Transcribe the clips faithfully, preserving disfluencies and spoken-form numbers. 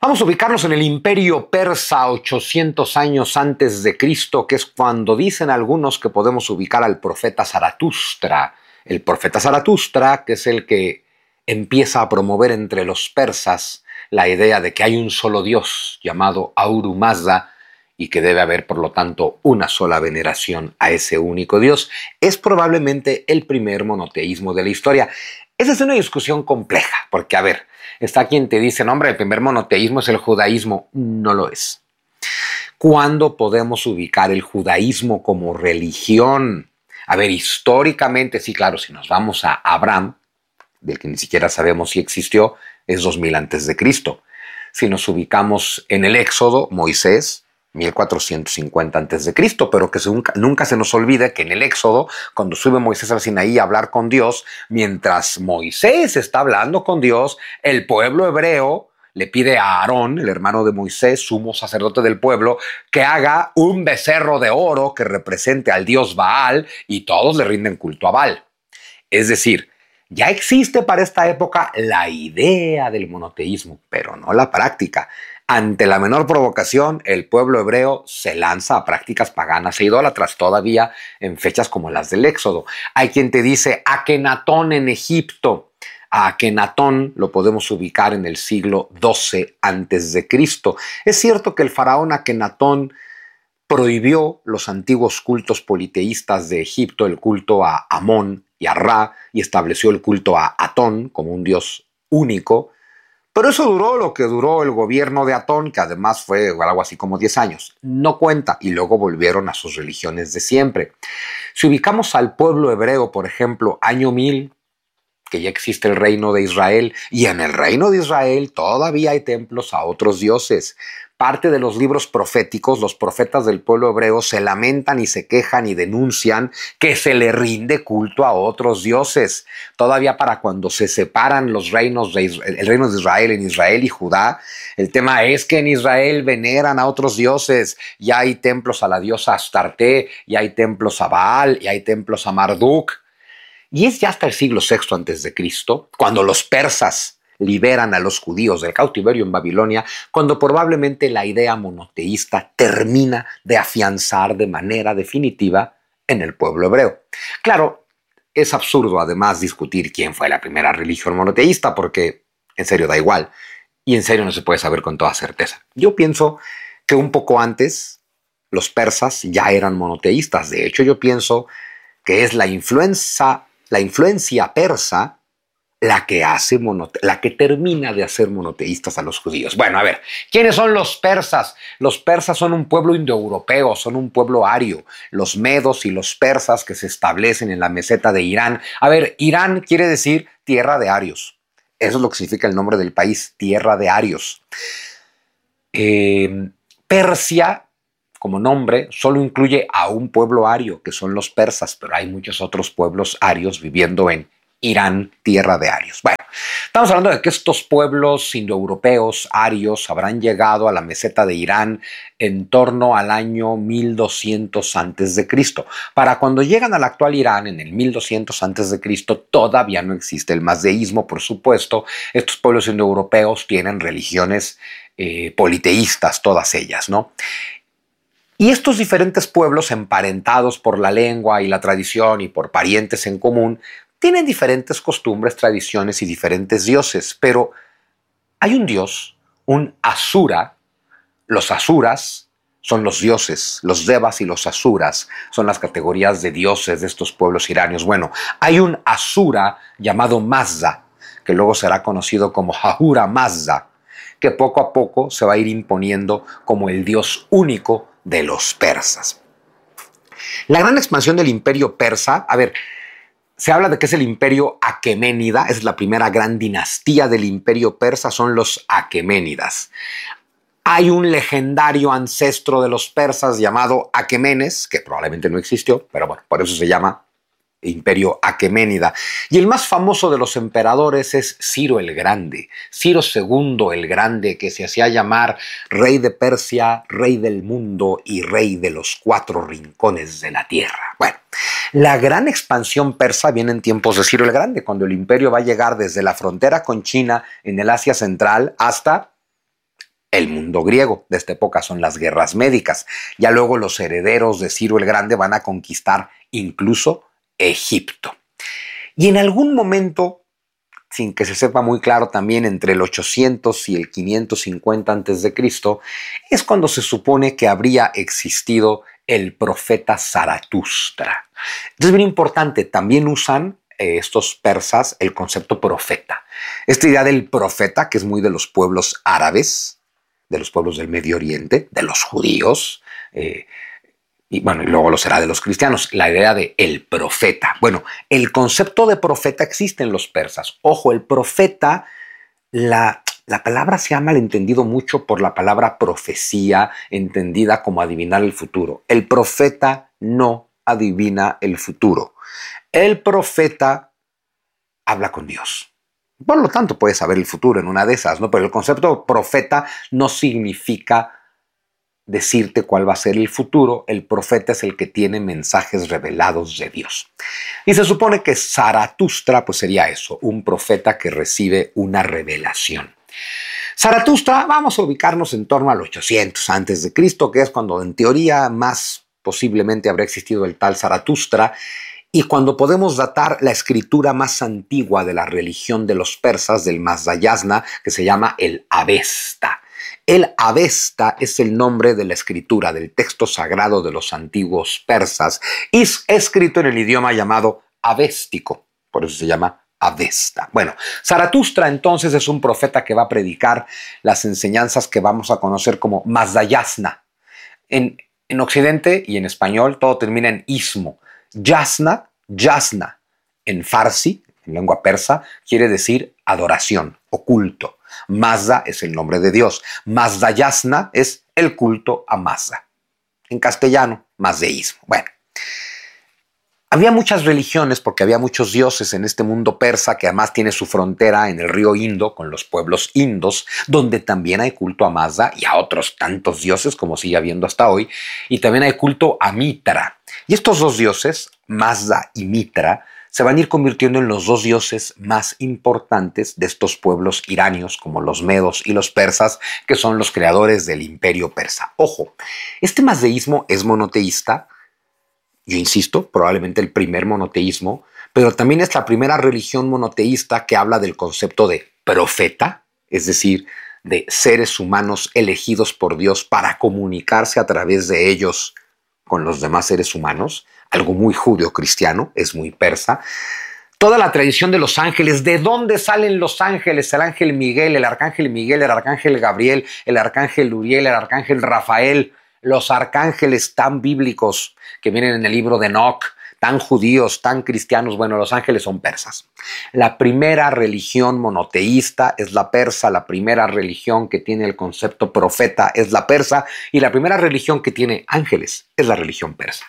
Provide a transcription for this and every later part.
Vamos a ubicarnos en el Imperio Persa ochocientos años antes de Cristo, que es cuando dicen algunos que podemos ubicar al profeta Zaratustra. El profeta Zaratustra, que es el que empieza a promover entre los persas la idea de que hay un solo Dios llamado Ahura Mazda y que debe haber, por lo tanto, una sola veneración a ese único Dios. Es probablemente el primer monoteísmo de la historia. Esa es una discusión compleja, porque, a ver, está quien te dice, no, hombre, el primer monoteísmo es el judaísmo. No lo es. ¿Cuándo podemos ubicar el judaísmo como religión? A ver, históricamente, sí, claro, si nos vamos a Abraham, del que ni siquiera sabemos si existió, es dos mil antes de Cristo. Si nos ubicamos en el Éxodo, Moisés, mil cuatrocientos cincuenta antes de Cristo, pero que nunca, nunca se nos olvide que en el Éxodo, cuando sube Moisés al Sinaí a hablar con Dios, mientras Moisés está hablando con Dios, el pueblo hebreo le pide a Aarón, el hermano de Moisés, sumo sacerdote del pueblo, que haga un becerro de oro que represente al dios Baal y todos le rinden culto a Baal. Es decir, ya existe para esta época la idea del monoteísmo, pero no la práctica. Ante la menor provocación, el pueblo hebreo se lanza a prácticas paganas e idólatras todavía en fechas como las del Éxodo. Hay quien te dice Akenatón en Egipto. A Akenatón lo podemos ubicar en el siglo doce antes de Cristo. Es cierto que el faraón Akenatón prohibió los antiguos cultos politeístas de Egipto, el culto a Amón y a Ra, y estableció el culto a Atón como un dios único. Pero eso duró lo que duró el gobierno de Atón, que además fue algo así como diez años. No cuenta, y luego volvieron a sus religiones de siempre. Si ubicamos al pueblo hebreo, por ejemplo, año mil, que ya existe el reino de Israel, y en el reino de Israel todavía hay templos a otros dioses. Parte de los libros proféticos, los profetas del pueblo hebreo se lamentan y se quejan y denuncian que se le rinde culto a otros dioses. Todavía para cuando se separan los reinos de Israel, el reino de Israel en Israel y Judá, el tema es que en Israel veneran a otros dioses. Ya hay templos a la diosa Astarte, ya hay templos a Baal, ya hay templos a Marduk. Y es ya hasta el siglo sexto antes de Cristo, cuando los persas liberan a los judíos del cautiverio en Babilonia, cuando probablemente la idea monoteísta termina de afianzar de manera definitiva en el pueblo hebreo. Claro, es absurdo además discutir quién fue la primera religión monoteísta, porque en serio da igual, y en serio no se puede saber con toda certeza. Yo pienso que un poco antes los persas ya eran monoteístas. De hecho, yo pienso que es la influencia, la influencia persa la que hace monote- la que termina de hacer monoteístas a los judíos. Bueno, a ver, ¿quiénes son los persas? Los persas son un pueblo indoeuropeo, son un pueblo ario. Los medos y los persas que se establecen en la meseta de Irán. A ver, Irán quiere decir tierra de arios. Eso es lo que significa el nombre del país, tierra de arios. Eh, Persia, como nombre, solo incluye a un pueblo ario, que son los persas, pero hay muchos otros pueblos arios viviendo en Irán, tierra de arios. Bueno, estamos hablando de que estos pueblos indoeuropeos arios habrán llegado a la meseta de Irán en torno al año mil doscientos antes de Cristo. Para cuando llegan al actual Irán, en el mil doscientos antes de Cristo, todavía no existe el mazdeísmo, por supuesto. Estos pueblos indoeuropeos tienen religiones eh, politeístas, todas ellas, ¿no? Y estos diferentes pueblos, emparentados por la lengua y la tradición y por parientes en común, tienen diferentes costumbres, tradiciones y diferentes dioses, pero hay un dios, un Asura. Los Asuras son los dioses, los Devas y los Asuras son las categorías de dioses de estos pueblos iranios. Bueno, hay un Asura llamado Mazda, que luego será conocido como Ahura Mazda, que poco a poco se va a ir imponiendo como el dios único de los persas. La gran expansión del imperio persa, a ver, se habla de que es el imperio aqueménida, es la primera gran dinastía del imperio persa, son los aqueménidas. Hay un legendario ancestro de los persas llamado Aquemenes, que probablemente no existió, pero bueno, por eso se llama imperio aqueménida. Y el más famoso de los emperadores es Ciro el Grande, Ciro segundo el Grande, que se hacía llamar rey de Persia, rey del mundo y rey de los cuatro rincones de la tierra. Bueno, la gran expansión persa viene en tiempos de Ciro el Grande, cuando el imperio va a llegar desde la frontera con China en el Asia Central hasta el mundo griego. De esta época son las guerras médicas. Ya luego los herederos de Ciro el Grande van a conquistar incluso Egipto. Y en algún momento, sin que se sepa muy claro también, entre el ochocientos y el quinientos cincuenta antes de Cristo, es cuando se supone que habría existido el profeta Zaratustra. Entonces, bien importante, también usan eh, estos persas el concepto profeta. Esta idea del profeta, que es muy de los pueblos árabes, de los pueblos del Medio Oriente, de los judíos, eh, y bueno, y luego lo será de los cristianos, la idea de el profeta. Bueno, el concepto de profeta existe en los persas. Ojo, el profeta, la, la palabra se ha malentendido mucho por la palabra profecía, entendida como adivinar el futuro. El profeta no adivina el futuro. El profeta habla con Dios. Por lo tanto, puede saber el futuro en una de esas, ¿no? Pero el concepto profeta no significa decirte cuál va a ser el futuro. El profeta es el que tiene mensajes revelados de Dios. Y se supone que Zaratustra pues sería eso, un profeta que recibe una revelación. Zaratustra, vamos a ubicarnos en torno al ochocientos antes de Cristo, que es cuando en teoría más posiblemente habría existido el tal Zaratustra, y cuando podemos datar la escritura más antigua de la religión de los persas, del Mazdayasna, que se llama el Avesta. El Avesta es el nombre de la escritura, del texto sagrado de los antiguos persas, y es escrito en el idioma llamado avéstico, por eso se llama Avesta. Bueno, Zaratustra entonces es un profeta que va a predicar las enseñanzas que vamos a conocer como Mazdayasna. En, en Occidente y en español todo termina en ismo. Yasna, yasna, en farsi, en lengua persa, quiere decir adoración o culto. Mazda es el nombre de Dios. Mazdayasna es el culto a Mazda. En castellano, mazdeísmo. Bueno, había muchas religiones porque había muchos dioses en este mundo persa que además tiene su frontera en el río Indo con los pueblos indos, donde también hay culto a Mazda y a otros tantos dioses como sigue habiendo hasta hoy, y también hay culto a Mitra. Y estos dos dioses, Mazda y Mitra, se van a ir convirtiendo en los dos dioses más importantes de estos pueblos iranios, como los medos y los persas, que son los creadores del imperio persa. Ojo, este mazdeísmo es monoteísta, yo insisto, probablemente el primer monoteísmo, pero también es la primera religión monoteísta que habla del concepto de profeta, es decir, de seres humanos elegidos por Dios para comunicarse a través de ellos con los demás seres humanos, algo muy judeo-cristiano, es muy persa. Toda la tradición de los ángeles, ¿de dónde salen los ángeles? El ángel Miguel, el arcángel Miguel, el arcángel Gabriel, el arcángel Uriel, el arcángel Rafael, los arcángeles tan bíblicos que vienen en el libro de Enoch, tan judíos, tan cristianos. Bueno, los ángeles son persas. La primera religión monoteísta es la persa, la primera religión que tiene el concepto profeta es la persa, y la primera religión que tiene ángeles es la religión persa.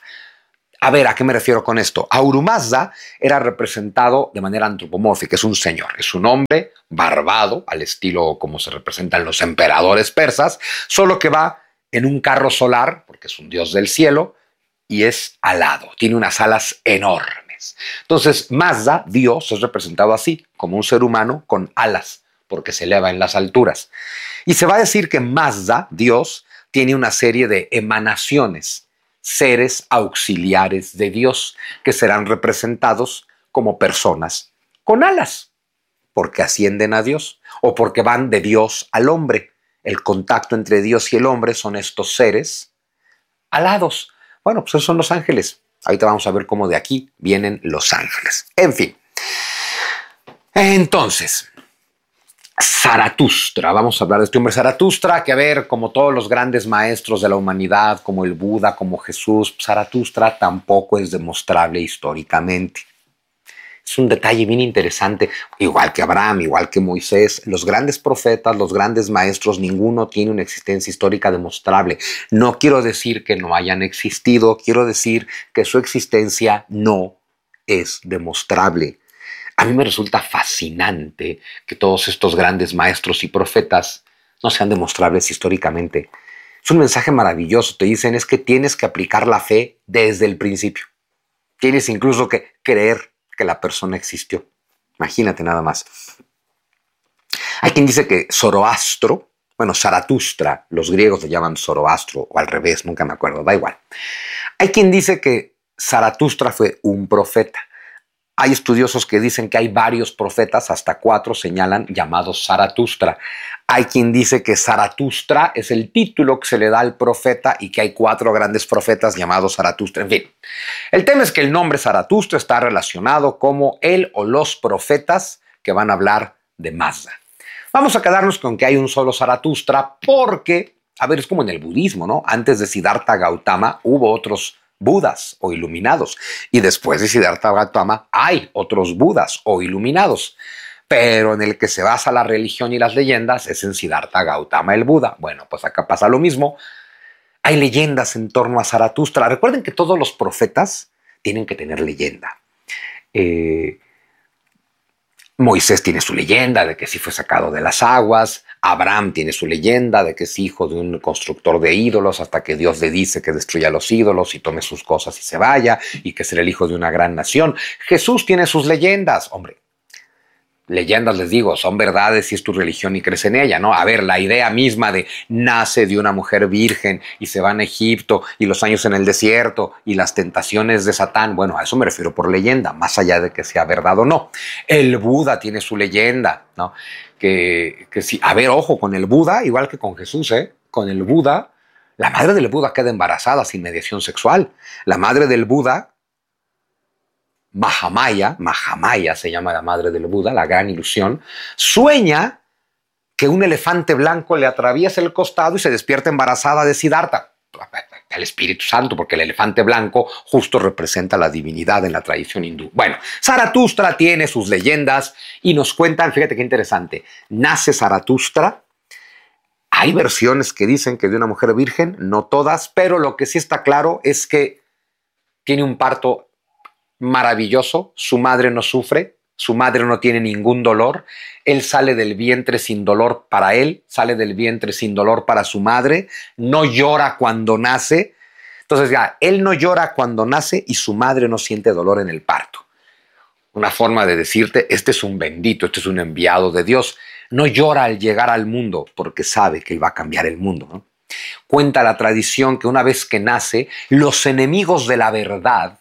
A ver, ¿a qué me refiero con esto? Ahura Mazda era representado de manera antropomórfica, es un señor, es un hombre barbado, al estilo como se representan los emperadores persas, solo que va en un carro solar, porque es un dios del cielo, y es alado, tiene unas alas enormes. Entonces, Mazda, Dios, es representado así, como un ser humano con alas, porque se eleva en las alturas. Y se va a decir que Mazda, Dios, tiene una serie de emanaciones, seres auxiliares de Dios, que serán representados como personas con alas, porque ascienden a Dios, o porque van de Dios al hombre. El contacto entre Dios y el hombre son estos seres alados. Bueno, pues esos son los ángeles. Ahorita vamos a ver cómo de aquí vienen los ángeles. En fin. Entonces, Zaratustra. Vamos a hablar de este hombre Zaratustra, que a ver, como todos los grandes maestros de la humanidad, como el Buda, como Jesús, Zaratustra tampoco es demostrable históricamente. Es un detalle bien interesante, igual que Abraham, igual que Moisés, los grandes profetas, los grandes maestros, ninguno tiene una existencia histórica demostrable. No quiero decir que no hayan existido, quiero decir que su existencia no es demostrable. A mí me resulta fascinante que todos estos grandes maestros y profetas no sean demostrables históricamente. Es un mensaje maravilloso, te dicen es que tienes que aplicar la fe desde el principio. Tienes incluso que creer que la persona existió. Imagínate nada más. Hay quien dice que Zoroastro, Bueno, Zaratustra, los griegos le llaman Zoroastro, o al revés, nunca me acuerdo, da igual. Hay quien dice que Zaratustra fue un profeta. Hay estudiosos que dicen que hay varios profetas, hasta cuatro señalan, llamados Zaratustra. Hay quien dice que Zaratustra es el título que se le da al profeta y que hay cuatro grandes profetas llamados Zaratustra. En fin, el tema es que el nombre Zaratustra está relacionado como él o los profetas que van a hablar de Mazda. Vamos a quedarnos con que hay un solo Zaratustra porque, a ver, es como en el budismo, ¿no? Antes de Siddhartha Gautama hubo otros Budas o iluminados. Y después de Siddhartha Gautama hay otros Budas o iluminados. Pero en el que se basa la religión y las leyendas es en Siddhartha Gautama el Buda. Bueno, pues acá pasa lo mismo. Hay leyendas en torno a Zaratustra. Recuerden que todos los profetas tienen que tener leyenda. Eh, Moisés tiene su leyenda de que sí fue sacado de las aguas. Abraham tiene su leyenda de que es hijo de un constructor de ídolos hasta que Dios le dice que destruya los ídolos y tome sus cosas y se vaya y que será el hijo de una gran nación. Jesús tiene sus leyendas. Hombre, leyendas, les digo, son verdades si es tu religión y crees en ella, ¿no? A ver, la idea misma de nace de una mujer virgen y se van a Egipto y los años en el desierto y las tentaciones de Satán, bueno, a eso me refiero por leyenda, más allá de que sea verdad o no. El Buda tiene su leyenda, ¿no? Que, que sí, a ver, ojo, con el Buda, igual que con Jesús, ¿eh? Con el Buda, la madre del Buda queda embarazada sin mediación sexual. La madre del Buda, Mahamaya, Mahamaya se llama la madre del Buda, la gran ilusión, sueña que un elefante blanco le atraviesa el costado y se despierta embarazada de Siddhartha, el Espíritu Santo, porque el elefante blanco justo representa la divinidad en la tradición hindú. Bueno, Zaratustra tiene sus leyendas y nos cuentan, fíjate qué interesante, nace Zaratustra. Hay versiones que dicen que de una mujer virgen, no todas, pero lo que sí está claro es que tiene un parto maravilloso, su madre no sufre, su madre no tiene ningún dolor, él sale del vientre sin dolor para él, sale del vientre sin dolor para su madre, no llora cuando nace. Entonces ya, él no llora cuando nace y su madre no siente dolor en el parto. Una forma de decirte, este es un bendito, este es un enviado de Dios. No llora al llegar al mundo porque sabe que él va a cambiar el mundo, ¿no? Cuenta la tradición que una vez que nace, los enemigos de la verdad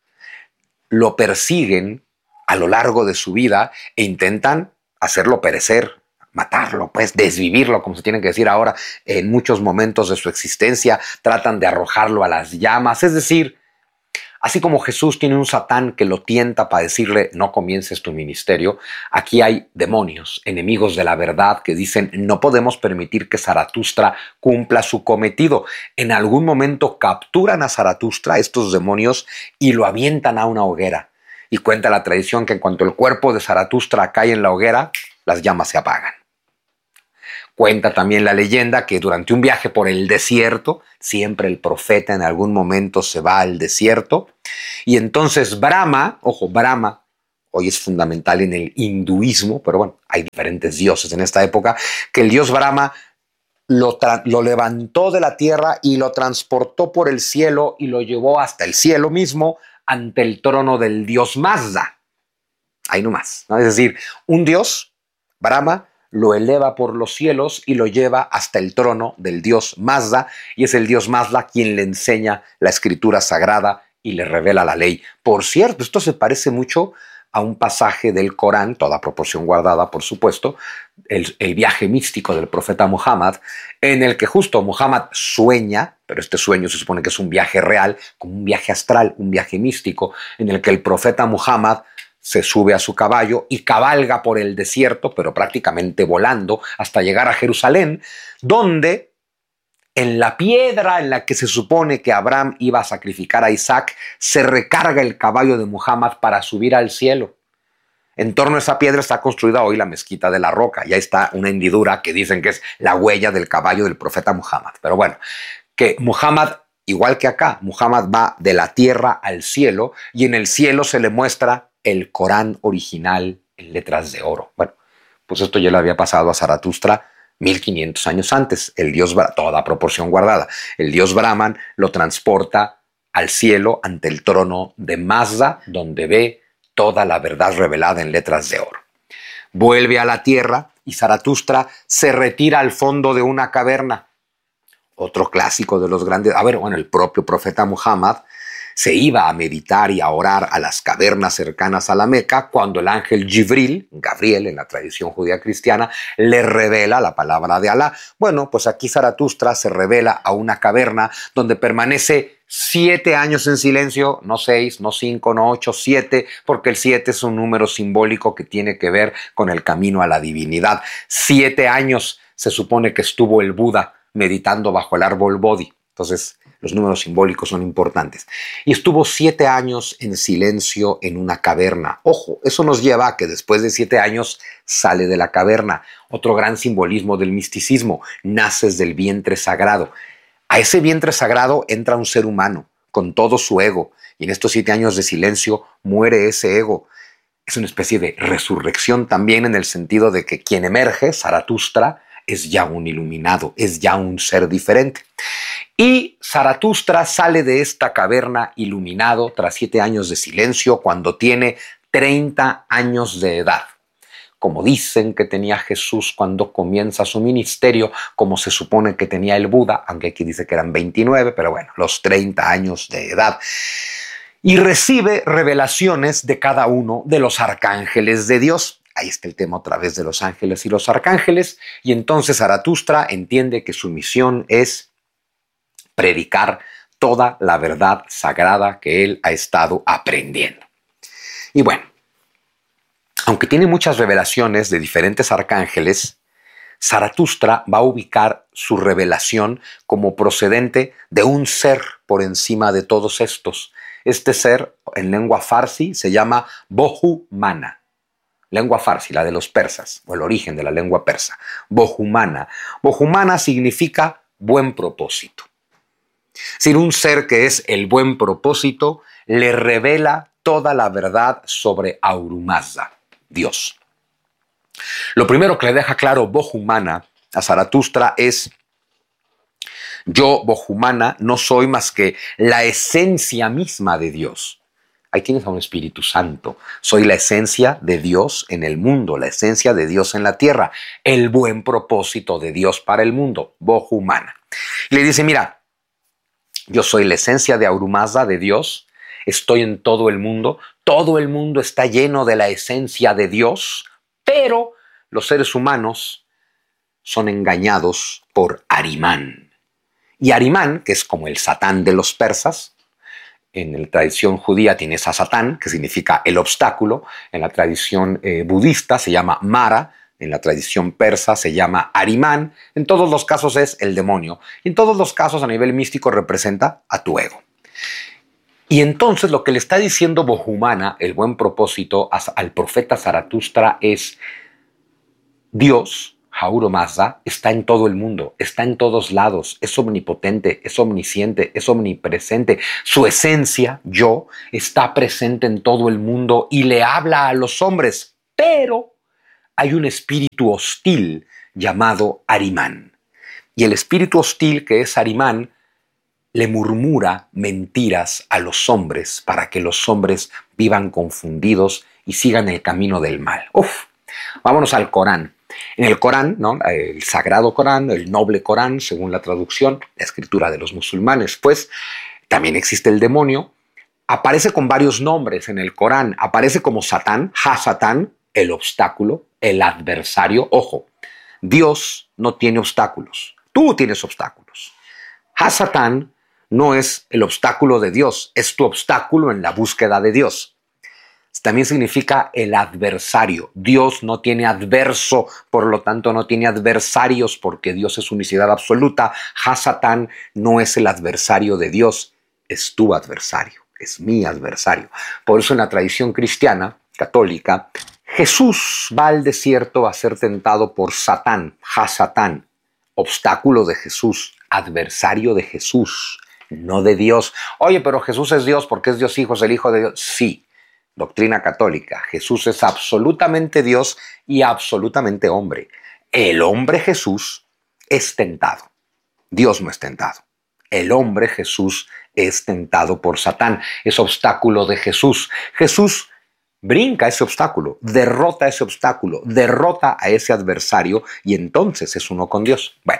lo persiguen a lo largo de su vida e intentan hacerlo perecer, matarlo, pues desvivirlo, como se tiene que decir ahora, en muchos momentos de su existencia, tratan de arrojarlo a las llamas. Es decir, así como Jesús tiene un Satán que lo tienta para decirle no comiences tu ministerio, aquí hay demonios, enemigos de la verdad que dicen no podemos permitir que Zaratustra cumpla su cometido. En algún momento capturan a Zaratustra, estos demonios, y lo avientan a una hoguera. Y cuenta la tradición que en cuanto el cuerpo de Zaratustra cae en la hoguera, las llamas se apagan. Cuenta también la leyenda que durante un viaje por el desierto, siempre el profeta en algún momento se va al desierto, y entonces Brahma, ojo, Brahma, hoy es fundamental en el hinduismo, pero bueno, hay diferentes dioses en esta época, que el dios Brahma lo, lo levantó de la tierra y lo transportó por el cielo y lo llevó hasta el cielo mismo ante el trono del dios Mazda. Ahí nomás, ¿no? Es decir, un dios, Brahma, lo eleva por los cielos y lo lleva hasta el trono del dios Mazda, y es el dios Mazda quien le enseña la escritura sagrada y le revela la ley. Por cierto, esto se parece mucho a un pasaje del Corán, toda proporción guardada, por supuesto, el, el viaje místico del profeta Muhammad, en el que justo Muhammad sueña, pero este sueño se supone que es un viaje real, como un viaje astral, un viaje místico, en el que el profeta Muhammad se sube a su caballo y cabalga por el desierto, pero prácticamente volando, hasta llegar a Jerusalén, donde en la piedra en la que se supone que Abraham iba a sacrificar a Isaac, se recarga el caballo de Muhammad para subir al cielo. En torno a esa piedra está construida hoy la mezquita de la Roca, y ahí está una hendidura que dicen que es la huella del caballo del profeta Muhammad. Pero bueno, que Muhammad, igual que acá, Muhammad va de la tierra al cielo, y en el cielo se le muestra el Corán original en letras de oro. Bueno, pues esto ya le había pasado a Zaratustra mil quinientos años antes. El dios, toda proporción guardada, el dios Brahman lo transporta al cielo ante el trono de Mazda, donde ve toda la verdad revelada en letras de oro. Vuelve a la tierra y Zaratustra se retira al fondo de una caverna. Otro clásico de los grandes, a ver, bueno, el propio profeta Muhammad se iba a meditar y a orar a las cavernas cercanas a la Meca cuando el ángel Jibril, Gabriel en la tradición judía cristiana, le revela la palabra de Alá. Bueno, pues aquí Zaratustra se revela a una caverna donde permanece siete años en silencio, no seis, no cinco, no ocho, siete, porque el siete es un número simbólico que tiene que ver con el camino a la divinidad. Siete años se supone que estuvo el Buda meditando bajo el árbol Bodhi. Entonces, los números simbólicos son importantes. Y estuvo siete años en silencio en una caverna. Ojo, eso nos lleva a que después de siete años sale de la caverna. Otro gran simbolismo del misticismo. Naces del vientre sagrado. A ese vientre sagrado entra un ser humano con todo su ego. Y en estos siete años de silencio muere ese ego. Es una especie de resurrección también en el sentido de que quien emerge, Zaratustra, es ya un iluminado, es ya un ser diferente. Y Zaratustra sale de esta caverna iluminado tras siete años de silencio cuando tiene treinta años de edad. Como dicen que tenía Jesús cuando comienza su ministerio, como se supone que tenía el Buda, aunque aquí dice que eran veintinueve, pero bueno, los treinta años de edad. Y recibe revelaciones de cada uno de los arcángeles de Dios. Ahí está el tema otra vez de los ángeles y los arcángeles. Y entonces Zaratustra entiende que su misión es predicar toda la verdad sagrada que él ha estado aprendiendo. Y bueno, aunque tiene muchas revelaciones de diferentes arcángeles, Zaratustra va a ubicar su revelación como procedente de un ser por encima de todos estos. Este ser, en lengua farsi, se llama Bohumana. Lengua farsi, la de los persas, o el origen de la lengua persa. Bohumana. Bohumana significa buen propósito. Si un ser que es el buen propósito le revela toda la verdad sobre Ahura-Mazda, Dios. Lo primero que le deja claro Bohumana a Zaratustra es: yo, Bohumana, no soy más que la esencia misma de Dios. Ahí tienes a un Espíritu Santo. Soy la esencia de Dios en el mundo, la esencia de Dios en la tierra, el buen propósito de Dios para el mundo, Bohumana. Y le dice, mira, yo soy la esencia de Ahura-Mazda, de Dios, estoy en todo el mundo, todo el mundo está lleno de la esencia de Dios, pero los seres humanos son engañados por Ahriman. Y Ahriman, que es como el Satán de los persas, en la tradición judía tienes a Satán, que significa el obstáculo. En la tradición eh, budista se llama Mara. En la tradición persa se llama Ahriman. En todos los casos es el demonio. Y en todos los casos a nivel místico representa a tu ego. Y entonces lo que le está diciendo Bohumana, el buen propósito, al profeta Zaratustra es: Dios, Ahura-Mazda, está en todo el mundo, está en todos lados, es omnipotente, es omnisciente, es omnipresente. Su esencia, yo, está presente en todo el mundo y le habla a los hombres, pero hay un espíritu hostil llamado Ahriman. Y el espíritu hostil que es Ahriman le murmura mentiras a los hombres para que los hombres vivan confundidos y sigan el camino del mal. Uf, vámonos al Corán. En el Corán, ¿no? El sagrado Corán, el noble Corán, según la traducción, la escritura de los musulmanes, pues también existe el demonio. Aparece con varios nombres en el Corán. Aparece como Satán, Ha-Satán, el obstáculo, el adversario. Ojo, Dios no tiene obstáculos. Tú tienes obstáculos. Ha-Satán no es el obstáculo de Dios, es tu obstáculo en la búsqueda de Dios. También significa el adversario. Dios no tiene adverso, por lo tanto no tiene adversarios porque Dios es unicidad absoluta. Ha-Satán no es el adversario de Dios, es tu adversario, es mi adversario. Por eso en la tradición cristiana, católica, Jesús va al desierto a ser tentado por Satán, Ha-Satán, obstáculo de Jesús, adversario de Jesús, no de Dios. Oye, pero Jesús es Dios porque es Dios Hijo, es el Hijo de Dios. Sí. Doctrina católica, Jesús es absolutamente Dios y absolutamente hombre. El hombre Jesús es tentado. Dios no es tentado. El hombre Jesús es tentado por Satán. Es obstáculo de Jesús. Jesús brinca ese obstáculo, derrota ese obstáculo, derrota a ese adversario y entonces es uno con Dios. Bueno,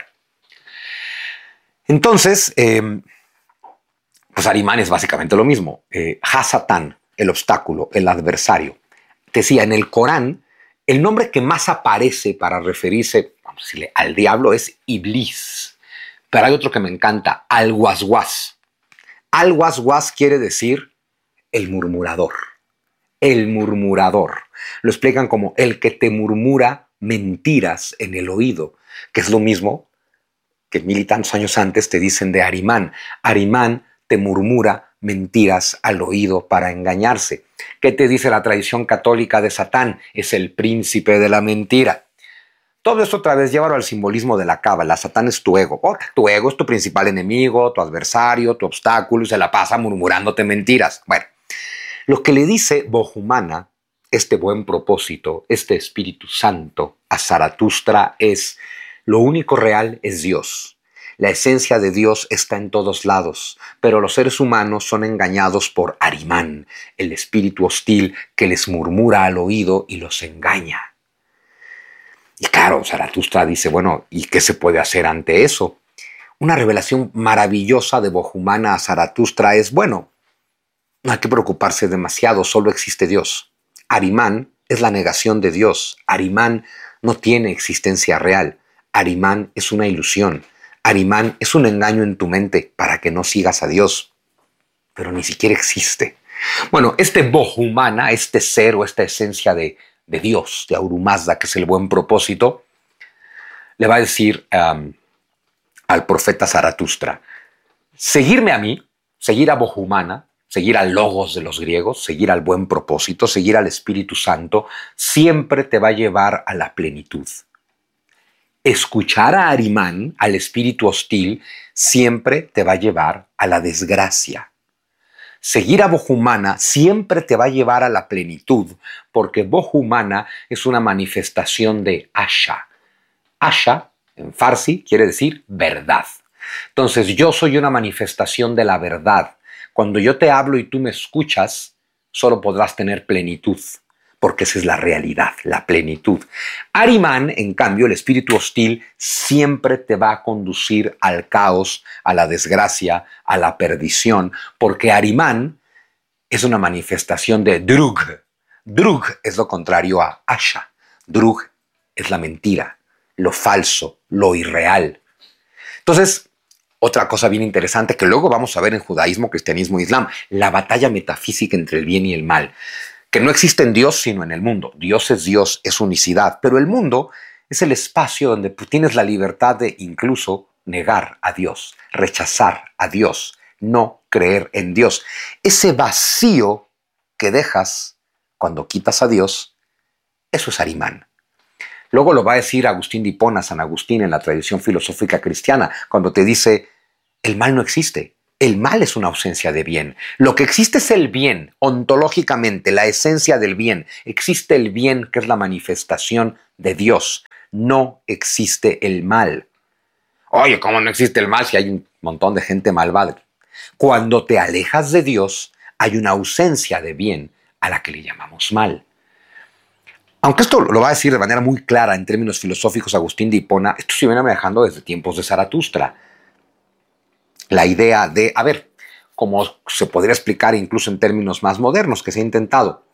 entonces, eh, pues Arimán es básicamente lo mismo. Eh, Hasatán, el obstáculo, el adversario. Te decía, en el Corán, el nombre que más aparece para referirse, vamos a decirle, al diablo es Iblis. Pero hay otro que me encanta, Al-Waswas. Al-Waswas quiere decir el murmurador. El murmurador. Lo explican como el que te murmura mentiras en el oído, que es lo mismo que mil y tantos años antes te dicen de Arimán. Arimán te murmura mentiras al oído para engañarse. ¿Qué te dice la tradición católica de Satán? Es el príncipe de la mentira. Todo esto otra vez llévalo al simbolismo de la cábala. Satán es tu ego. Oh, tu ego es tu principal enemigo, tu adversario, tu obstáculo y se la pasa murmurándote mentiras. Bueno, lo que le dice Bohumana, este buen propósito, este Espíritu Santo a Zaratustra es: lo único real es Dios. La esencia de Dios está en todos lados, pero los seres humanos son engañados por Arimán, el espíritu hostil que les murmura al oído y los engaña. Y claro, Zaratustra dice, bueno, ¿y qué se puede hacer ante eso? Una revelación maravillosa de Bohumana a Zaratustra es, bueno, no hay que preocuparse demasiado, solo existe Dios. Arimán es la negación de Dios. Arimán no tiene existencia real. Arimán es una ilusión. Arimán es un engaño en tu mente para que no sigas a Dios, pero ni siquiera existe. Bueno, este Bohumana, este ser o esta esencia de, de Dios, de Ahura Mazda, que es el buen propósito, le va a decir um, al profeta Zaratustra: seguirme a mí, seguir a Bohumana, seguir al Logos de los griegos, seguir al buen propósito, seguir al Espíritu Santo, siempre te va a llevar a la plenitud. Escuchar a Arimán, al espíritu hostil, siempre te va a llevar a la desgracia. Seguir a Bohumana siempre te va a llevar a la plenitud, porque Bohumana es una manifestación de Asha. Asha, en farsi, quiere decir verdad. Entonces, yo soy una manifestación de la verdad. Cuando yo te hablo y tú me escuchas, solo podrás tener plenitud, porque esa es la realidad, la plenitud. Arimán, en cambio, el espíritu hostil, siempre te va a conducir al caos, a la desgracia, a la perdición, porque Arimán es una manifestación de Drug. Drug es lo contrario a Asha. Drug es la mentira, lo falso, lo irreal. Entonces, otra cosa bien interesante que luego vamos a ver en judaísmo, cristianismo e islam, la batalla metafísica entre el bien y el mal. Que no existe en Dios sino en el mundo. Dios es Dios, es unicidad, pero el mundo es el espacio donde tienes la libertad de incluso negar a Dios, rechazar a Dios, no creer en Dios. Ese vacío que dejas cuando quitas a Dios, eso es Arimán. Luego lo va a decir Agustín de Hipona, San Agustín, en la tradición filosófica cristiana, cuando te dice, el mal no existe. El mal es una ausencia de bien. Lo que existe es el bien, ontológicamente, la esencia del bien. Existe el bien, que es la manifestación de Dios. No existe el mal. Oye, ¿cómo no existe el mal si hay un montón de gente malvada? Cuando te alejas de Dios, hay una ausencia de bien a la que le llamamos mal. Aunque esto lo va a decir de manera muy clara en términos filosóficos Agustín de Hipona, esto se viene manejando desde tiempos de Zaratustra. La idea de, a ver, como se podría explicar incluso en términos más modernos que se ha intentado,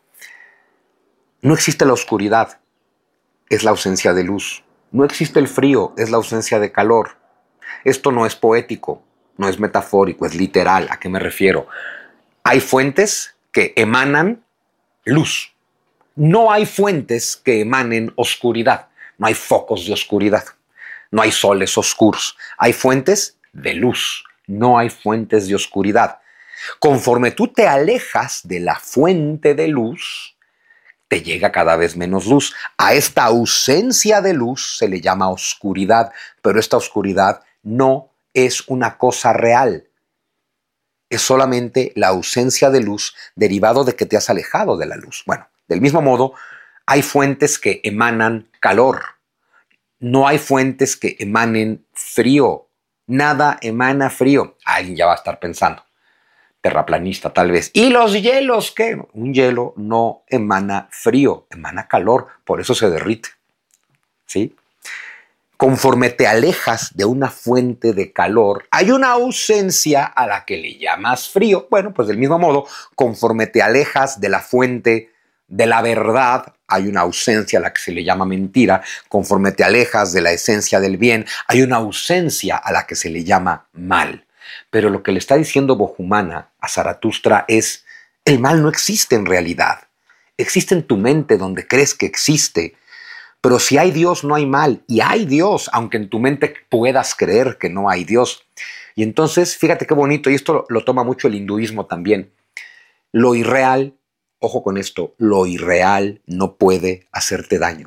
no existe la oscuridad, es la ausencia de luz. No existe el frío, es la ausencia de calor. Esto no es poético, no es metafórico, es literal. ¿A qué me refiero? Hay fuentes que emanan luz. No hay fuentes que emanen oscuridad. No hay focos de oscuridad. No hay soles oscuros. Hay fuentes de luz. No hay fuentes de oscuridad. Conforme tú te alejas de la fuente de luz, te llega cada vez menos luz. A esta ausencia de luz se le llama oscuridad, pero esta oscuridad no es una cosa real. Es solamente la ausencia de luz derivado de que te has alejado de la luz. Bueno, del mismo modo, hay fuentes que emanan calor. No hay fuentes que emanen frío. Nada emana frío. Alguien ya va a estar pensando. terraplanista tal vez. ¿Y los hielos qué? Un hielo no emana frío, emana calor, por eso se derrite. ¿Sí? Conforme te alejas de una fuente de calor, hay una ausencia a la que le llamas frío. Bueno, pues del mismo modo, conforme te alejas de la fuente de la verdad, hay una ausencia a la que se le llama mentira. Conforme te alejas de la esencia del bien, hay una ausencia a la que se le llama mal. Pero lo que le está diciendo Bohumana a Zaratustra es: el mal no existe en realidad. Existe en tu mente donde crees que existe. Pero si hay Dios, no hay mal. Y hay Dios, aunque en tu mente puedas creer que no hay Dios. Y entonces, fíjate qué bonito, y esto lo, lo toma mucho el hinduismo también. Lo irreal, ojo con esto, lo irreal no puede hacerte daño.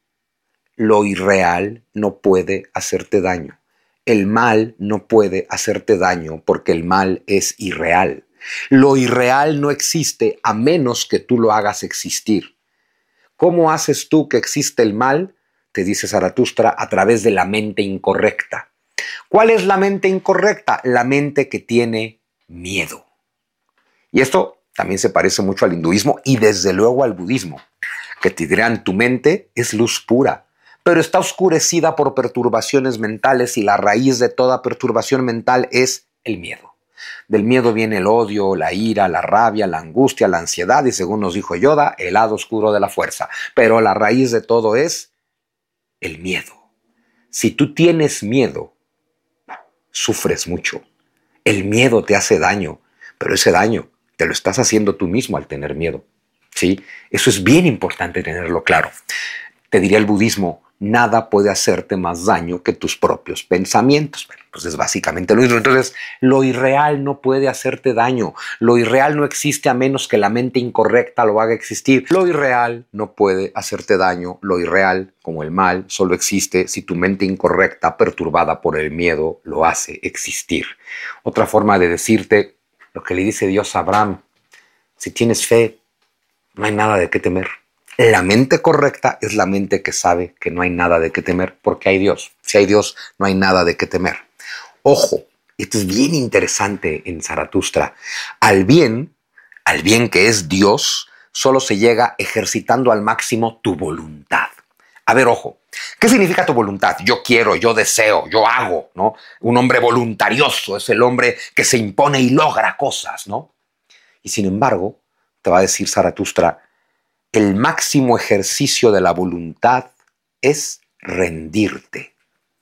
Lo irreal no puede hacerte daño. El mal no puede hacerte daño porque el mal es irreal. Lo irreal no existe a menos que tú lo hagas existir. ¿Cómo haces tú que existe el mal? Te dice Zaratustra, a través de la mente incorrecta. ¿Cuál es la mente incorrecta? La mente que tiene miedo. Y esto también se parece mucho al hinduismo y desde luego al budismo, que te dirán: tu mente es luz pura, pero está oscurecida por perturbaciones mentales y la raíz de toda perturbación mental es el miedo. Del miedo viene el odio, la ira, la rabia, la angustia, la ansiedad y, según nos dijo Yoda, el lado oscuro de la fuerza. Pero la raíz de todo es el miedo. Si tú tienes miedo, sufres mucho. El miedo te hace daño, pero ese daño te lo estás haciendo tú mismo al tener miedo. ¿Sí? Eso es bien importante tenerlo claro. Te diría el budismo: nada puede hacerte más daño que tus propios pensamientos. Bueno, pues es básicamente lo mismo. Entonces, lo irreal no puede hacerte daño. Lo irreal no existe a menos que la mente incorrecta lo haga existir. Lo irreal no puede hacerte daño. Lo irreal, como el mal, solo existe si tu mente incorrecta, perturbada por el miedo, lo hace existir. Otra forma de decirte lo que le dice Dios a Abraham: si tienes fe, no hay nada de qué temer. La mente correcta es la mente que sabe que no hay nada de qué temer porque hay Dios. Si hay Dios, no hay nada de qué temer. Ojo, esto es bien interesante en Zaratustra. Al bien, al bien que es Dios, solo se llega ejercitando al máximo tu voluntad. A ver, ojo, ¿qué significa tu voluntad? Yo quiero, yo deseo, yo hago, ¿no? Un hombre voluntarioso es el hombre que se impone y logra cosas, ¿no? Y sin embargo, te va a decir Zaratustra, el máximo ejercicio de la voluntad es rendirte.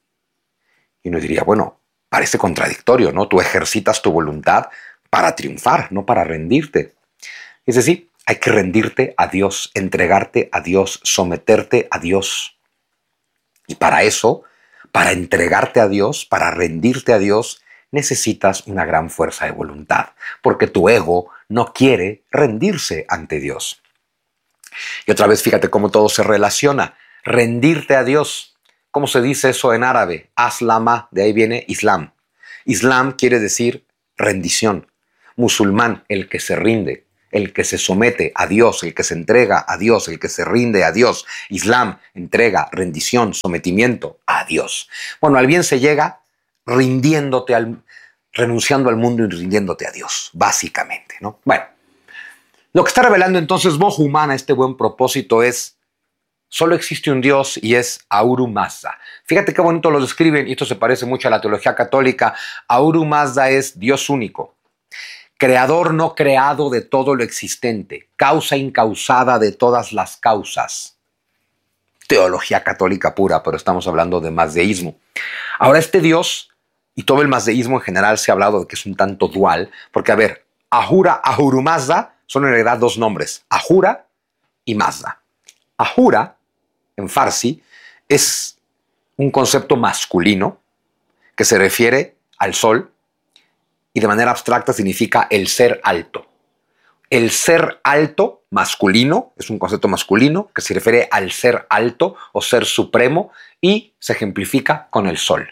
Y uno diría, bueno, parece contradictorio, ¿no? Tú ejercitas tu voluntad para triunfar, no para rendirte. Es decir, hay que rendirte a Dios, entregarte a Dios, someterte a Dios. Y para eso, para entregarte a Dios, para rendirte a Dios, necesitas una gran fuerza de voluntad, porque tu ego no quiere rendirse ante Dios. Y otra vez, fíjate cómo todo se relaciona. Rendirte a Dios. ¿Cómo se dice eso en árabe? Aslama, de ahí viene Islam. Islam quiere decir rendición. Musulmán, el que se rinde, el que se somete a Dios, el que se entrega a Dios, el que se rinde a Dios. Islam, entrega, rendición, sometimiento a Dios. Bueno, al bien se llega rindiéndote al, renunciando al mundo y rindiéndote a Dios, básicamente, ¿no? Bueno. Lo que está revelando entonces Bohumana, este buen propósito, es: solo existe un Dios y es Ahura Mazda. Fíjate qué bonito lo describen, y esto se parece mucho a la teología católica. Ahura Mazda es Dios único, creador no creado de todo lo existente, causa incausada de todas las causas. Teología católica pura, pero estamos hablando de mazdeísmo. Ahora, este Dios, y todo el mazdeísmo en general se ha hablado de que es un tanto dual, porque a ver, Ahura, Ahura Mazda son en realidad dos nombres, Ahura y Mazda. Ahura, en farsi, es un concepto masculino que se refiere al sol y de manera abstracta significa el ser alto. El ser alto masculino es un concepto masculino que se refiere al ser alto o ser supremo y se ejemplifica con el sol.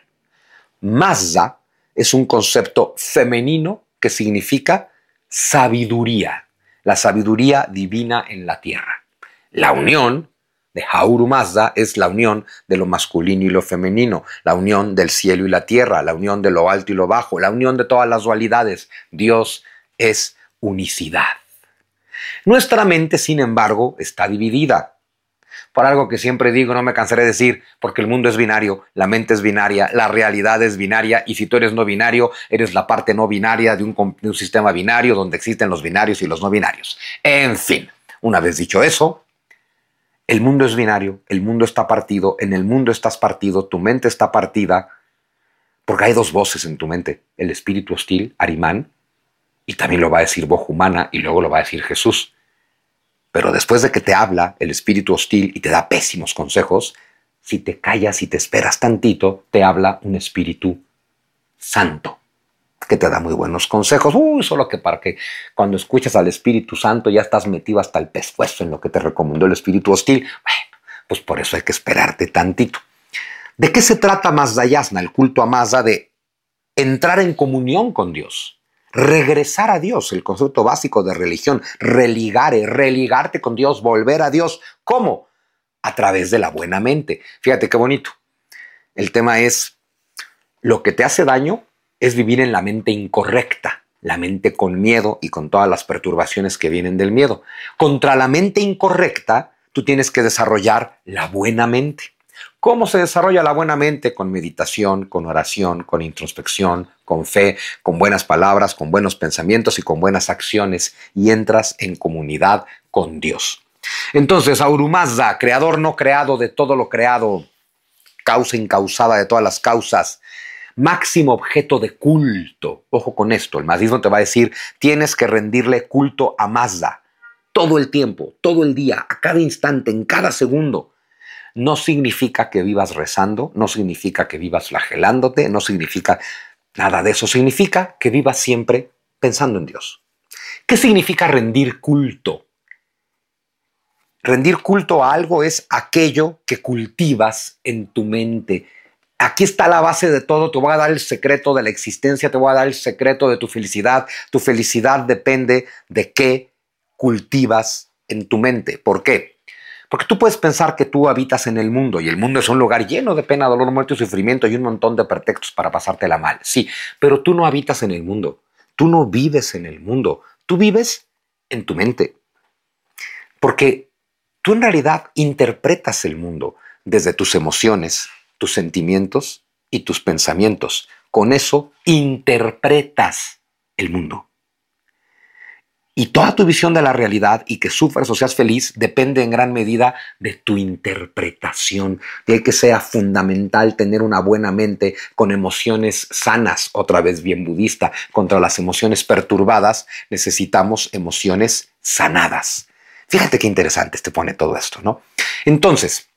Mazda es un concepto femenino que significa sabiduría. La sabiduría divina en la tierra. La unión de Ahura Mazda es la unión de lo masculino y lo femenino, la unión del cielo y la tierra, la unión de lo alto y lo bajo, la unión de todas las dualidades, Dios es unicidad. Nuestra mente, sin embargo, está dividida. Por algo que siempre digo, no me cansaré de decir, porque el mundo es binario, la mente es binaria, la realidad es binaria, y si tú eres no binario, eres la parte no binaria de un, de un sistema binario donde existen los binarios y los no binarios. En fin, una vez dicho eso, el mundo es binario, el mundo está partido, en el mundo estás partido, tu mente está partida, porque hay dos voces en tu mente, el espíritu hostil, Arimán, y también lo va a decir voz humana, y luego lo va a decir Jesús. Pero después de que te habla el espíritu hostil y te da pésimos consejos, si te callas y te esperas tantito, te habla un espíritu santo, que te da muy buenos consejos. Uy, solo que para que cuando escuchas al Espíritu Santo ya estás metido hasta el pescuezo en lo que te recomendó el espíritu hostil. Bueno, pues por eso hay que esperarte tantito. ¿De qué se trata Mazda Yasna, el culto a Mazda? De entrar en comunión con Dios. Regresar a Dios, el concepto básico de religión, religare, religarte con Dios, volver a Dios. ¿Cómo? A través de la buena mente. Fíjate qué bonito. El tema es, lo que te hace daño es vivir en la mente incorrecta, la mente con miedo y con todas las perturbaciones que vienen del miedo. Contra la mente incorrecta, tú tienes que desarrollar la buena mente. ¿Cómo se desarrolla la buena mente? Con meditación, con oración, con introspección, con fe, con buenas palabras, con buenos pensamientos y con buenas acciones, y entras en comunidad con Dios. Entonces, Ahura Mazda, creador no creado de todo lo creado, causa incausada de todas las causas, máximo objeto de culto. Ojo con esto, el mazdismo te va a decir, tienes que rendirle culto a Mazda todo el tiempo, todo el día, a cada instante, en cada segundo. No significa que vivas rezando, no significa que vivas flagelándote, no significa nada de eso. Significa que vivas siempre pensando en Dios. ¿Qué significa rendir culto? Rendir culto a algo es aquello que cultivas en tu mente. Aquí está la base de todo. Te voy a dar el secreto de la existencia, te voy a dar el secreto de tu felicidad. Tu felicidad depende de qué cultivas en tu mente. ¿Por qué? Porque tú puedes pensar que tú habitas en el mundo y el mundo es un lugar lleno de pena, dolor, muerte y sufrimiento y un montón de pretextos para pasártela mal. Sí, pero tú no habitas en el mundo. Tú no vives en el mundo. Tú vives en tu mente. Porque tú en realidad interpretas el mundo desde tus emociones, tus sentimientos y tus pensamientos. Con eso interpretas el mundo. Y toda tu visión de la realidad y que sufras o seas feliz depende en gran medida de tu interpretación. De ahí que sea fundamental tener una buena mente con emociones sanas, otra vez bien budista. Contra las emociones perturbadas necesitamos emociones sanadas. Fíjate qué interesante te pone todo esto, ¿no? Entonces,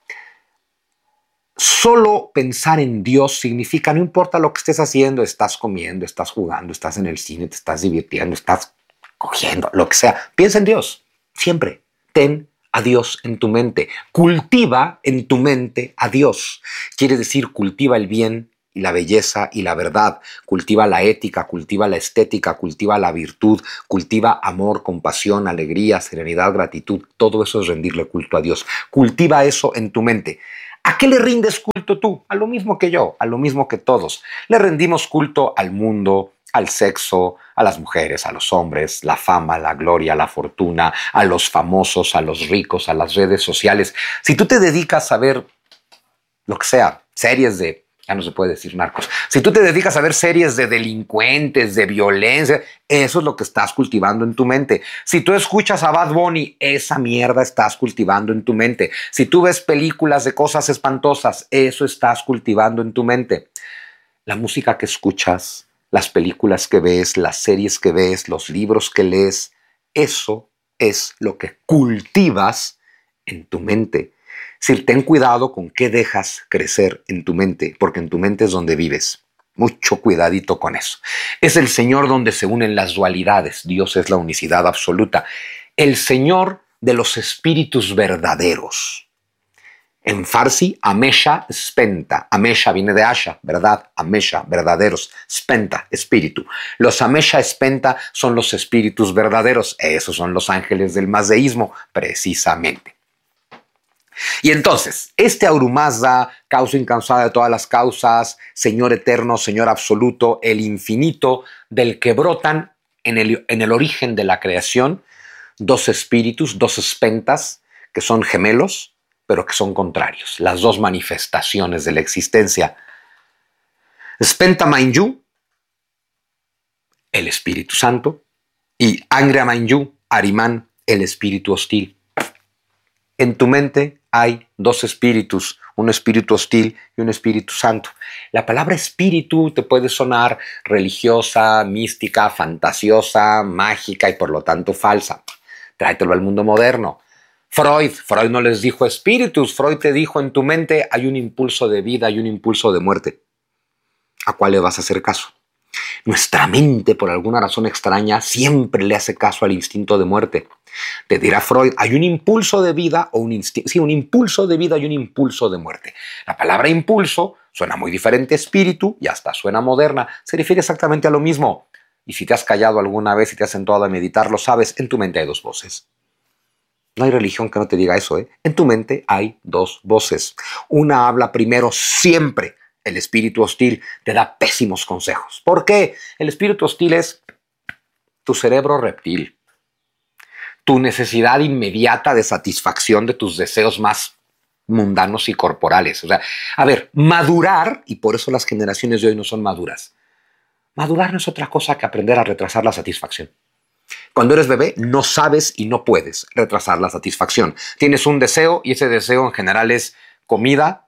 solo pensar en Dios significa, no importa lo que estés haciendo, estás comiendo, estás jugando, estás en el cine, te estás divirtiendo, estás cogiendo, lo que sea, piensa en Dios, siempre. Ten a Dios en tu mente. Cultiva en tu mente a Dios. Quiere decir, cultiva el bien y la belleza y la verdad. Cultiva la ética, cultiva la estética, cultiva la virtud, cultiva amor, compasión, alegría, serenidad, gratitud. Todo eso es rendirle culto a Dios. Cultiva eso en tu mente. ¿A qué le rindes culto tú? A lo mismo que yo, a lo mismo que todos. Le rendimos culto al mundo, al sexo, a las mujeres, a los hombres, la fama, la gloria, la fortuna, a los famosos, a los ricos, a las redes sociales. Si tú te dedicas a ver lo que sea, series de, ya no se puede decir narcos, si tú te dedicas a ver series de delincuentes, de violencia, eso es lo que estás cultivando en tu mente. Si tú escuchas a Bad Bunny, esa mierda estás cultivando en tu mente. Si tú ves películas de cosas espantosas, eso estás cultivando en tu mente. La música que escuchas, las películas que ves, las series que ves, los libros que lees, eso es lo que cultivas en tu mente. Si ten cuidado con qué dejas crecer en tu mente, porque en tu mente es donde vives. Mucho cuidadito con eso. Es el Señor donde se unen las dualidades. Dios es la unicidad absoluta. El Señor de los espíritus verdaderos. En farsi, Amesha, Spenta. Amesha viene de Asha, verdad. Amesha, verdaderos. Spenta, espíritu. Los Amesha Spenta son los espíritus verdaderos. Esos son los ángeles del mazdeísmo, precisamente. Y entonces, este Ahura Mazda, causa incausada de todas las causas, Señor eterno, Señor absoluto, el infinito, del que brotan en el, en el origen de la creación dos espíritus, dos espentas, que son gemelos, pero que son contrarios, las dos manifestaciones de la existencia. Spenta Mainyu, el Espíritu Santo, y Angra Mainyu, Ahriman, el espíritu hostil. En tu mente hay dos espíritus, un espíritu hostil y un espíritu santo. La palabra espíritu te puede sonar religiosa, mística, fantasiosa, mágica y por lo tanto falsa. Tráetelo al mundo moderno. Freud, Freud no les dijo espíritus, Freud te dijo en tu mente hay un impulso de vida y un impulso de muerte. ¿A cuál le vas a hacer caso? Nuestra mente, por alguna razón extraña, siempre le hace caso al instinto de muerte. Te dirá Freud, hay un impulso de vida o un instinto, sí, un impulso de vida y un impulso de muerte. La palabra impulso suena muy diferente a espíritu y hasta suena moderna. Se refiere exactamente a lo mismo. Y si te has callado alguna vez y te has sentado a meditar, lo sabes, en tu mente hay dos voces. No hay religión que no te diga eso, ¿eh? En tu mente hay dos voces. Una habla primero siempre. El espíritu hostil te da pésimos consejos. ¿Por qué? El espíritu hostil es tu cerebro reptil, tu necesidad inmediata de satisfacción de tus deseos más mundanos y corporales. O sea, a ver, madurar, y por eso las generaciones de hoy no son maduras. Madurar no es otra cosa que aprender a retrasar la satisfacción. Cuando eres bebé no sabes y no puedes retrasar la satisfacción. Tienes un deseo y ese deseo en general es comida,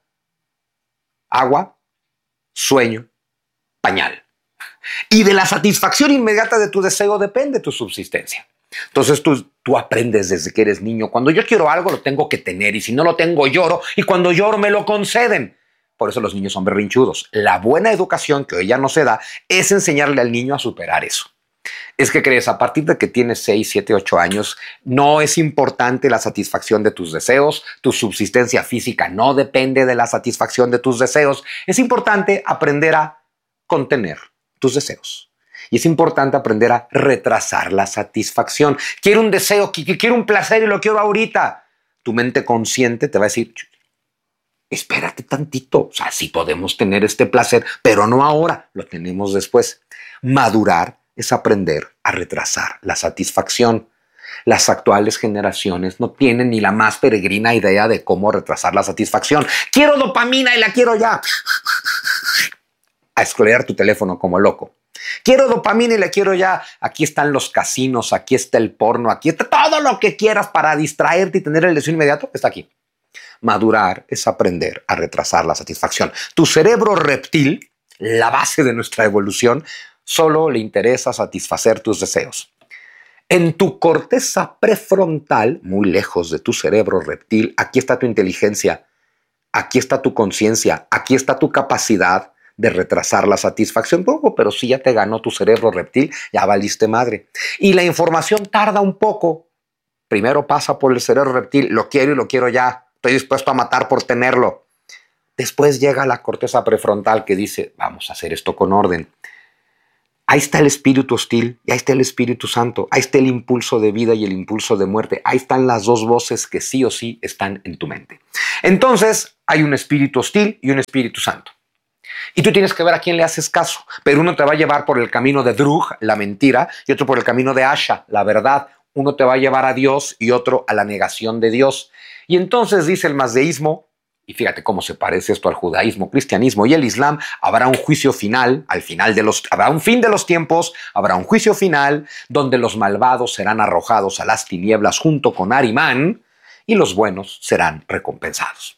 agua, sueño, pañal. Y de la satisfacción inmediata de tu deseo depende tu subsistencia. Entonces tú, tú aprendes desde que eres niño. Cuando yo quiero algo lo tengo que tener y si no lo tengo lloro y cuando lloro me lo conceden. Por eso los niños son berrinchudos. La buena educación que hoy ya no se da es enseñarle al niño a superar eso. Es que crees, a partir de que tienes seis, siete, ocho años, no es importante la satisfacción de tus deseos, tu subsistencia física no depende de la satisfacción de tus deseos. Es importante aprender a contener tus deseos. Y es importante aprender a retrasar la satisfacción. Quiero un deseo, quiero un placer y lo quiero ahorita. Tu mente consciente te va a decir, espérate tantito. O sea, sí podemos tener este placer, pero no ahora, lo tenemos después. Madurar es aprender a retrasar la satisfacción. Las actuales generaciones no tienen ni la más peregrina idea de cómo retrasar la satisfacción. Quiero dopamina y la quiero ya. A escrolear tu teléfono como loco. Quiero dopamina y la quiero ya. Aquí están los casinos, aquí está el porno, aquí está todo lo que quieras para distraerte y tener el deseo inmediato. Está aquí. Madurar es aprender a retrasar la satisfacción. Tu cerebro reptil, la base de nuestra evolución, solo le interesa satisfacer tus deseos. En tu corteza prefrontal, muy lejos de tu cerebro reptil, aquí está tu inteligencia, aquí está tu conciencia, aquí está tu capacidad de retrasar la satisfacción. Poco, pero si ya te ganó tu cerebro reptil, ya valiste madre. Y la información tarda un poco. Primero pasa por el cerebro reptil, lo quiero y lo quiero ya, estoy dispuesto a matar por tenerlo. Después llega la corteza prefrontal que dice, vamos a hacer esto con orden. Ahí está el espíritu hostil y ahí está el Espíritu Santo. Ahí está el impulso de vida y el impulso de muerte. Ahí están las dos voces que sí o sí están en tu mente. Entonces, hay un espíritu hostil y un Espíritu Santo. Y tú tienes que ver a quién le haces caso. Pero uno te va a llevar por el camino de Drug, la mentira, y otro por el camino de Asha, la verdad. Uno te va a llevar a Dios y otro a la negación de Dios. Y entonces dice el mazdeísmo, y fíjate cómo se parece esto al judaísmo, cristianismo y el islam, habrá un juicio final, al final de los, habrá un fin de los tiempos, habrá un juicio final donde los malvados serán arrojados a las tinieblas junto con Ahriman y los buenos serán recompensados.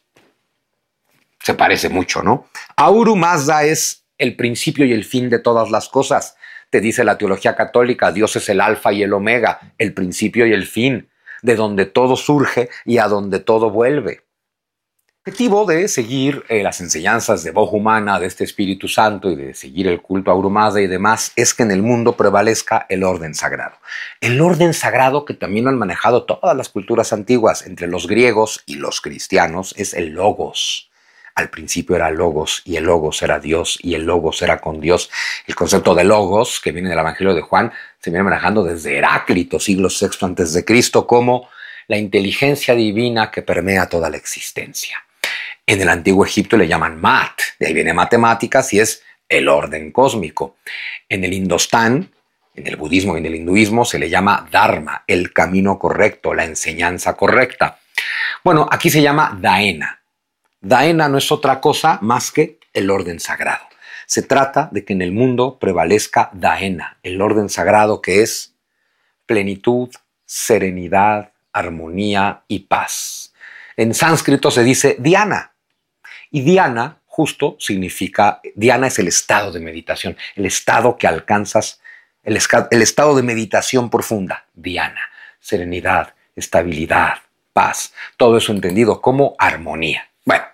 Se parece mucho, ¿no? Ahura Mazda es el principio y el fin de todas las cosas. Te dice la teología católica, Dios es el alfa y el omega, el principio y el fin, de donde todo surge y a donde todo vuelve. El objetivo de seguir eh, las enseñanzas de voz humana, de este Espíritu Santo y de seguir el culto a Ahura Mazda y demás es que en el mundo prevalezca el orden sagrado. El orden sagrado que también lo han manejado todas las culturas antiguas, entre los griegos y los cristianos, es el logos. Al principio era logos y el logos era Dios y el logos era con Dios. El concepto de logos, que viene del Evangelio de Juan, se viene manejando desde Heráclito, siglo sexto antes de Cristo, como la inteligencia divina que permea toda la existencia. En el antiguo Egipto le llaman mat, de ahí viene matemáticas y es el orden cósmico. En el Indostán En el budismo y en el hinduismo se le llama dharma, el camino correcto, la enseñanza correcta. Bueno, aquí se llama dhaena. Dhaena no es otra cosa más que el orden sagrado. Se trata de que en el mundo prevalezca dhaena, el orden sagrado que es plenitud, serenidad, armonía y paz. En sánscrito se dice dhyana. Y dhyana justo significa, dhyana es el estado de meditación, el estado que alcanzas, el, el estado de meditación profunda, dhyana, serenidad, estabilidad, paz, todo eso entendido como armonía. Bueno,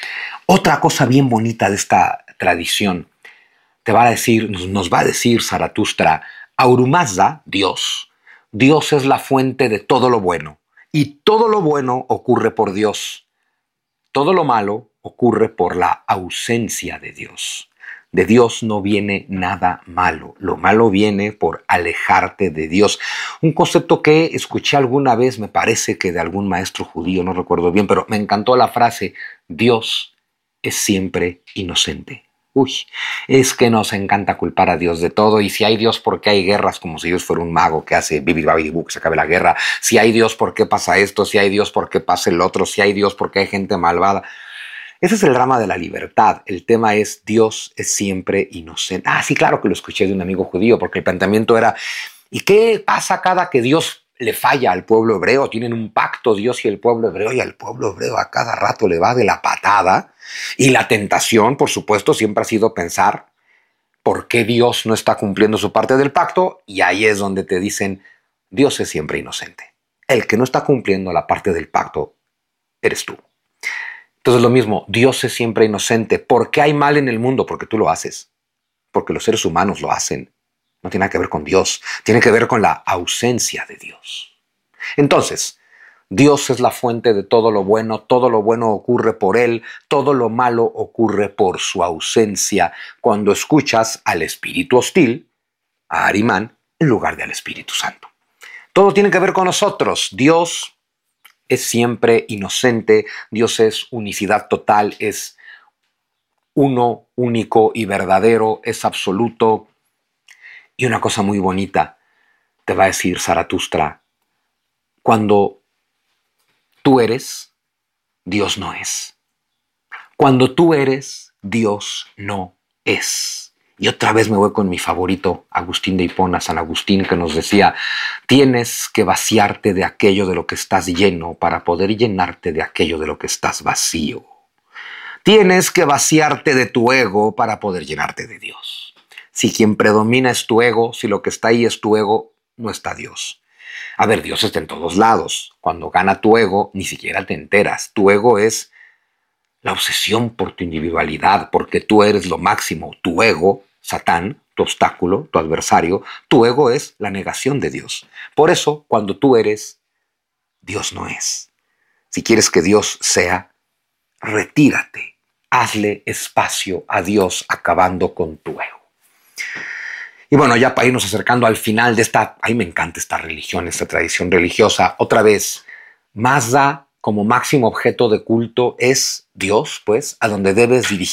otra cosa bien bonita de esta tradición, te va a decir, nos va a decir Zaratustra, Ahura Mazda, Dios, Dios es la fuente de todo lo bueno, y todo lo bueno ocurre por Dios. Todo lo malo ocurre por la ausencia de Dios. De Dios no viene nada malo. Lo malo viene por alejarte de Dios. Un concepto que escuché alguna vez, me parece que de algún maestro judío, no recuerdo bien, pero me encantó la frase, Dios es siempre inocente. Uy, es que nos encanta culpar a Dios de todo. Y si hay Dios, ¿por qué hay guerras? Como si Dios fuera un mago que hace bibi babi bu, que se acabe la guerra. Si hay Dios, ¿por qué pasa esto? Si hay Dios, ¿por qué pasa el otro? Si hay Dios, ¿por qué hay gente malvada? Ese es el drama de la libertad. El tema es Dios es siempre inocente. Ah, sí, claro que lo escuché de un amigo judío, porque el planteamiento era, ¿y qué pasa cada que Dios le falla al pueblo hebreo? Tienen un pacto Dios y el pueblo hebreo, y al pueblo hebreo a cada rato le va de la patada. Y la tentación, por supuesto, siempre ha sido pensar por qué Dios no está cumpliendo su parte del pacto, y ahí es donde te dicen, Dios es siempre inocente. El que no está cumpliendo la parte del pacto eres tú. Entonces lo mismo, Dios es siempre inocente. ¿Por qué hay mal en el mundo? Porque tú lo haces. Porque los seres humanos lo hacen. No tiene nada que ver con Dios. Tiene que ver con la ausencia de Dios. Entonces, Dios es la fuente de todo lo bueno. Todo lo bueno ocurre por Él. Todo lo malo ocurre por su ausencia. Cuando escuchas al espíritu hostil, a Ahriman, en lugar de al Espíritu Santo. Todo tiene que ver con nosotros. Dios es siempre inocente, Dios es unicidad total, es uno, único y verdadero, es absoluto. Y una cosa muy bonita te va a decir Zaratustra, cuando tú eres, Dios no es. Cuando tú eres, Dios no es. Y otra vez me voy con mi favorito, Agustín de Hipona, San Agustín, que nos decía, tienes que vaciarte de aquello de lo que estás lleno para poder llenarte de aquello de lo que estás vacío. Tienes que vaciarte de tu ego para poder llenarte de Dios. Si quien predomina es tu ego, si lo que está ahí es tu ego, no está Dios. A ver, Dios está en todos lados. Cuando gana tu ego, ni siquiera te enteras. Tu ego es la obsesión por tu individualidad, porque tú eres lo máximo. Tu ego, Satán, tu obstáculo, tu adversario, tu ego es la negación de Dios. Por eso, cuando tú eres, Dios no es. Si quieres que Dios sea, retírate. Hazle espacio a Dios acabando con tu ego. Y bueno, ya para irnos acercando al final de esta, a mí me encanta esta religión, esta tradición religiosa. Otra vez, Mazda como máximo objeto de culto es Dios, pues, a donde debes dirigir